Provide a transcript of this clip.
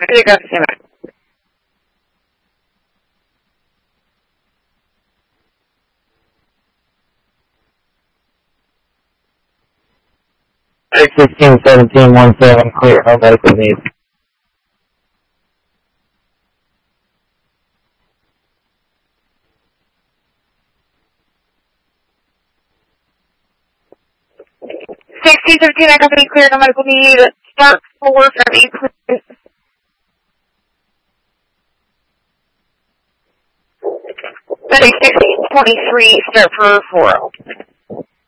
Pick up, stand by. Six 16-17-17, clear, no medical needs. I company clear, no medical need. Start 4 from 8. 36-23, start for 4.